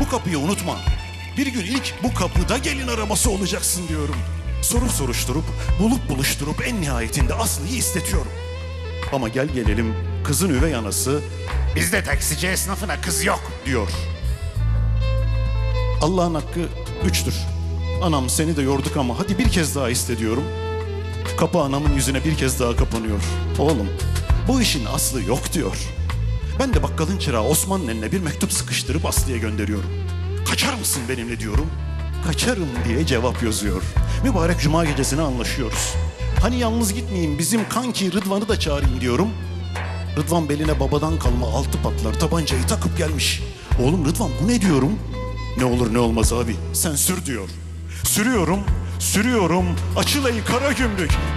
bu kapıyı unutma. Bir gün ilk bu kapıda gelin araması olacaksın diyorum. Sorup soruşturup, bulup buluşturup en nihayetinde Aslı'yı istetiyorum. Ama gel gelelim kızın üvey anası, bizde taksici esnafına kız yok diyor. Allah'ın hakkı üçtür. Anam seni de yorduk ama hadi bir kez daha iste diyorum. Kapı anamın yüzüne bir kez daha kapanıyor. Oğlum bu işin aslı yok diyor. Ben de bakkalın çırağı Osman'ın eline bir mektup sıkıştırıp Aslı'ya gönderiyorum. Kaçar mısın benimle diyorum. Kaçarım diye cevap yazıyor. Mübarek cuma gecesine anlaşıyoruz. Hani yalnız gitmeyeyim bizim kanki Rıdvan'ı da çağırayım diyorum. Rıdvan beline babadan kalma altı patlar tabancayı takıp gelmiş. Oğlum Rıdvan bu ne diyorum? Ne olur ne olmaz abi sen sür diyor. Sürüyorum, açıl ey kara gümrük.